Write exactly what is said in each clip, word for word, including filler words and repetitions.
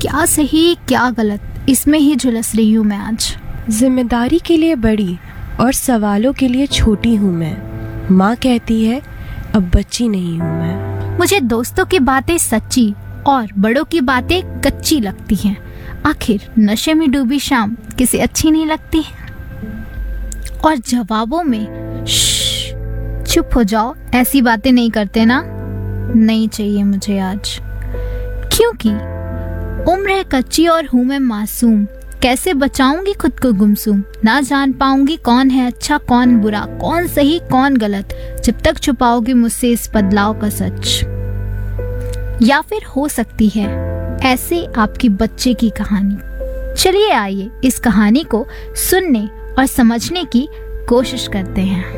क्या सही क्या गलत, इसमें ही झुलस रही हूँ मैं आज। जिम्मेदारी के लिए बड़ी और सवालों के लिए छोटी हूँ मैं। माँ कहती है अब बच्ची नहीं हूँ मैं। मुझे दोस्तों की बातें सच्ची और बड़ों की बातें कच्ची लगती हैं। आखिर नशे में डूबी शाम किसे अच्छी नहीं लगती है। और जवाबों में श्श, चुप हो जाओ, ऐसी बातें नहीं करते ना। नहीं चाहिए मुझे आज, क्योंकि उम्र है कच्ची और हूँ मैं मासूम। कैसे बचाऊंगी खुद को गुमसुम, ना जान पाऊंगी कौन है अच्छा कौन बुरा, कौन सही कौन गलत, जब तक छुपाओगी मुझसे इस बदलाव का सच। या फिर हो सकती है ऐसे आपकी बच्चे की कहानी। चलिए आइए इस कहानी को सुनने और समझने की कोशिश करते हैं।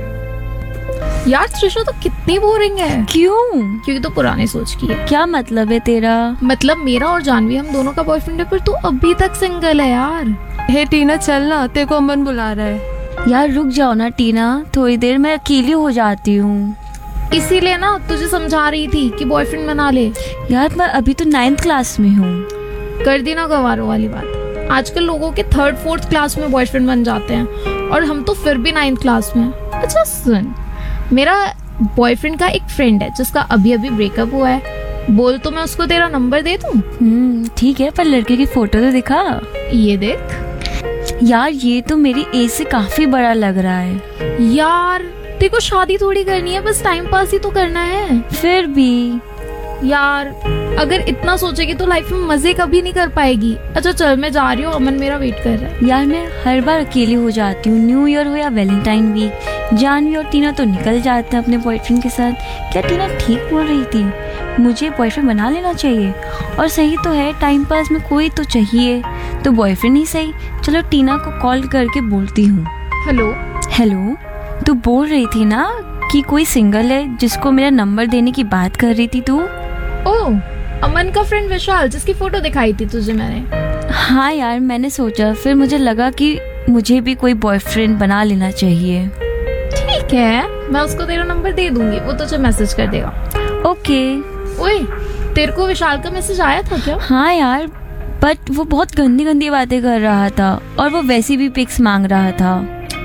यार त्रिशा तो कितनी बोरिंग है। क्यों? क्योंकि तो पुरानी सोच की है। क्या मतलब है तेरा? मतलब मेरा और जानवी हम दोनों का बॉयफ्रेंड है, पर तू अभी तक सिंगल है यार। हे टीना चल ना, तेरे को अमन बुला रहा है। यार रुक जाओ ना टीना, थोड़ी देर मैं अकेली हो जाती हूँ। इसीलिए ना तुझे समझा रही थी कि बॉयफ्रेंड बना ले। यार मैं अभी तो नाइन्थ क्लास में हूँ। कर दी ना गवारों वाली बात। आजकल लोगों के थर्ड फोर्थ क्लास में बॉयफ्रेंड बन जाते हैं और हम तो फिर भी नाइन्थ क्लास में। अच्छा सुन, मेरा बॉयफ्रेंड का एक फ्रेंड है जिसका अभी अभी ब्रेकअप हुआ है। बोल तो मैं उसको तेरा नंबर दे दूं? हम्म ठीक है, पर लड़के की फोटो तो दिखा। ये देख। यार ये तो मेरी एज से काफी बड़ा लग रहा है। यार तेरे को शादी थोड़ी करनी है, बस टाइम पास ही तो करना है। फिर भी यार अगर इतना सोचेगी तो लाइफ में मजे कभी नहीं कर पाएगी। अच्छा चल मैं जा रही हूँ, अमन मेरा वेट कर रहा है। यार मैं हर बार अकेली हो जाती हूँ, न्यू ईयर हो या वैलेंटाइन वीक। जानवी और टीना तो निकल जाते हैं अपने बॉयफ्रेंड के साथ। क्या टीना ठीक बोल रही थी? मुझे बॉयफ्रेंड बना लेना चाहिए। और सही तो है, टाइम पास में कोई तो चाहिए, तो बॉयफ्रेंड ही सही। चलो टीना को कॉल करके बोलती हूँ। हेलो हेलो, तू बोल रही थी ना कि कोई सिंगल है जिसको मेरा नंबर देने की बात कर रही थी तू? ओह, अमन का फ्रेंड विशाल जिसकी फोटो दिखाई थी तुझे मैंने। हाँ यार मैंने सोचा, फिर मुझे लगा कि मुझे भी कोई बॉयफ्रेंड बना लेना चाहिए। ठीक है, मैं उसको तेरा नंबर दे दूंगी, वो तुझे मैसेज कर देगा। ओके। ओए, तेरे को विशाल का मैसेज आया था क्या? हाँ यार, बट वो बहुत गंदी गंदी बातें कर रहा था और वो वैसी भी पिक्स मांग रहा था।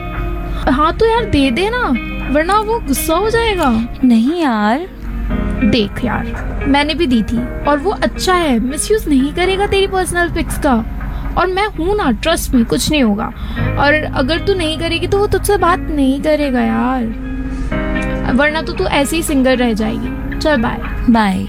हाँ तो यार दे दे ना, वरना वो गुस्सा हो जाएगा। नहीं यार। देख यार, मैंने भी दी थी और वो अच्छा है, मिसयूज नहीं करेगा तेरी पर्सनल पिक्स का। और मैं हूं ना, ट्रस्ट में कुछ नहीं होगा। और अगर तू नहीं करेगी तो वो तुझसे बात नहीं करेगा यार, वरना तो तू ऐसे ही सिंगल रह जाएगी। चल बाय बाय।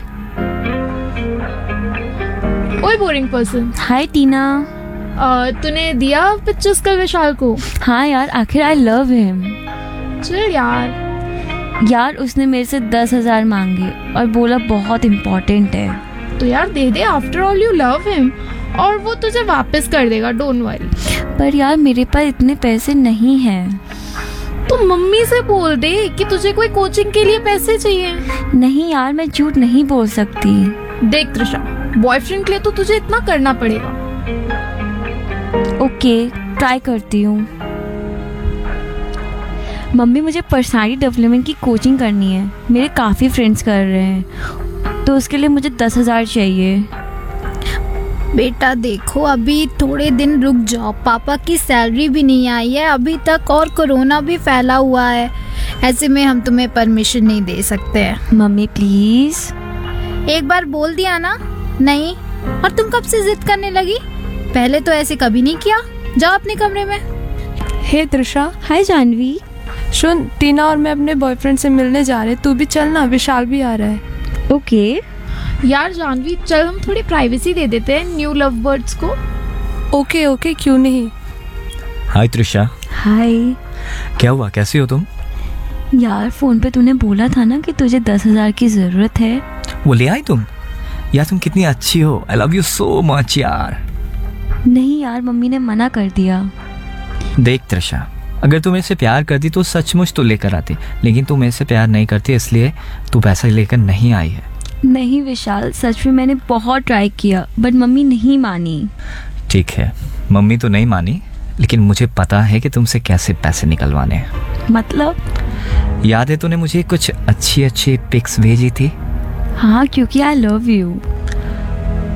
ओए बोरिंग पर्सन। हाय टीना। तूने दिया पिक्चर्स कल विशाल को? हाँ यार, आखिर आई लव हिम। चल यार। यार उसने मेरे से दस हजार मांगे और बोला बहुत इम्पोर्टेंट है। तो यार दे दे, after all you love him, और वो तुझे वापस कर देगा, डोंट वरी। पर यार मेरे पास इतने पैसे नहीं हैं। तो मम्मी से बोल दे कि तुझे कोई कोचिंग के लिए पैसे चाहिए। नहीं यार, मैं झूठ नहीं बोल सकती। देख त्रिशा, बॉयफ्रेंड के लिए तो तुझे इतना करना पड़ेगा। ओके, ट्राई करती हूँ। मम्मी मुझे पर्सनालिटी डेवलपमेंट की कोचिंग करनी है, मेरे काफ़ी फ्रेंड्स कर रहे हैं, तो उसके लिए मुझे दस हज़ार चाहिए। बेटा देखो, अभी थोड़े दिन रुक जाओ, पापा की सैलरी भी नहीं आई है अभी तक और कोरोना भी फैला हुआ है। ऐसे में हम तुम्हें परमिशन नहीं दे सकते हैं। Mummy please. एक बार बोल दिया ना नहीं, और तुम कब से जिद करने लगी? पहले तो ऐसे कभी नहीं किया। जाओ अपने कमरे में। हे त्रिशा। हाय जानवी। सुन, टीना और मैं अपने बॉयफ्रेंड से मिलने जा रहे हैं, तू भी चल ना, विशाल भी आ रहा है। ओके यार जानवी, चल हम थोड़ी प्राइवेसी दे देते हैं न्यू लव बर्ड्स को। ओके ओके, क्यों नहीं। हाय त्रिशा। हाय। क्या हुआ, कैसी हो तुम? यार फोन पे तूने बोला था ना कि तुझे दस हजार की जरूरत है, वो ले आई तुम? यार तुम कितनी अच्छी हो, I love you so much यार। नहीं यार, मम्मी ने मना कर दिया। देख त्रिशा, अगर तू मेरे से प्यार करती तो सचमुच तो लेकर आती, लेकिन तू मेरे से प्यार नहीं करती, इसलिए तू पैसा लेकर नहीं आई है। नहीं विशाल, सच में मैंने बहुत ट्राई किया, बट मम्मी नहीं मानी। ठीक है, मम्मी तो नहीं मानी, लेकिन मुझे पता है कि तुमसे कैसे पैसे निकलवाने हैं। मतलब? याद है तूने मुझे कुछ अच्छी अच्छी पिक्स भेजी थी? हाँ, क्योंकि आई लव यू।